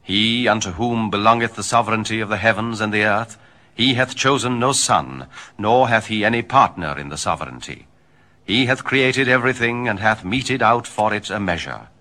He unto whom belongeth the sovereignty of the heavens and the earth, he hath chosen no son, nor hath he any partner in the sovereignty. He hath created everything, and hath meted out for it a measure.